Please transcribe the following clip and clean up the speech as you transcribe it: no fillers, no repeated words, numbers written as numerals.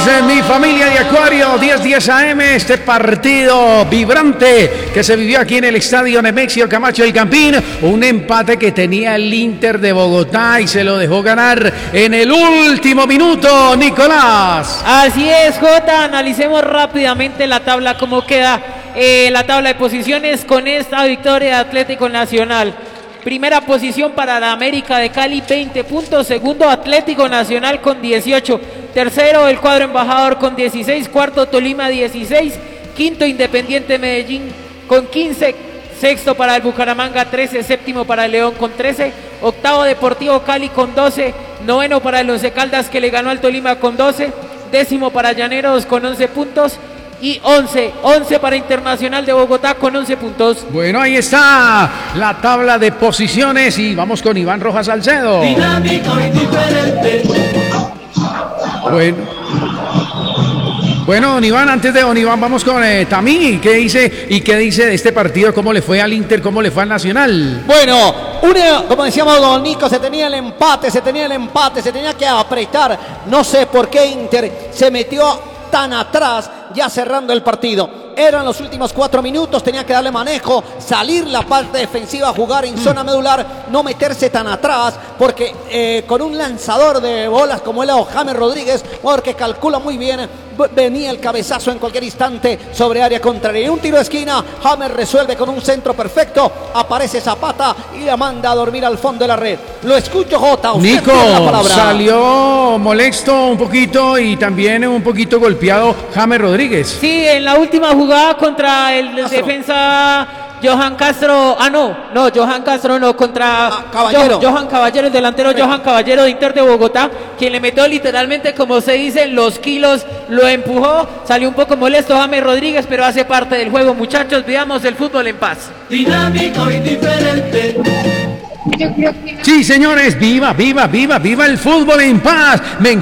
días, mi familia de Acuario, 10:10 AM, este partido vibrante que se vivió aquí en el estadio Nemesio Camacho del Campín, un empate que tenía el Inter de Bogotá y se lo dejó ganar en el último minuto, Nicolás. Así es, Jota, analicemos rápidamente la tabla, cómo queda la tabla de posiciones con esta victoria de Atlético Nacional. Primera posición para la América de Cali, 20 puntos. Segundo, Atlético Nacional con 18. Tercero, el cuadro embajador con 16. Cuarto, Tolima, 16. Quinto, Independiente Medellín con 15. Sexto para el Bucaramanga, 13. Séptimo para el León con 13. Octavo, Deportivo Cali con 12. Noveno para el Once Caldas, que le ganó al Tolima con 12. Décimo para Llaneros con 11 puntos. Y 11 para Internacional de Bogotá con 11 puntos. Bueno, ahí está la tabla de posiciones y vamos con Iván Rojas Salcedo. Dinámico y diferente. Bueno, don Iván, antes de don Iván vamos con Tamí. ¿Qué dice de este partido? ¿Cómo le fue al Inter? ¿Cómo le fue al Nacional? Bueno, como decíamos don Nico, se tenía el empate, se tenía que apretar. No sé por qué Inter se metió tan atrás, ya cerrando el partido. Eran los últimos 4 minutos, tenía que darle manejo, salir la parte defensiva, jugar en zona medular, no meterse tan atrás, porque con un lanzador de bolas como el James Rodríguez, jugador que calcula muy bien, venía el cabezazo en cualquier instante sobre área contraria. Y un tiro de esquina, James resuelve con un centro perfecto, aparece Zapata y la manda a dormir al fondo de la red. Lo escucho, Jota, usted Nico, tiene la palabra. salió molesto un poquito y también un poquito golpeado James Rodríguez. Sí, en la última jugada contra el defensa Johan Castro, Johan Castro no, contra Caballero. Johan Caballero, el delantero Johan Caballero de Inter de Bogotá, quien le metió literalmente, como se dice, los kilos, lo empujó, salió un poco molesto James Rodríguez, pero hace parte del juego, muchachos, veamos el fútbol en paz. Dinámico y diferente. Sí, señores, viva el fútbol en paz.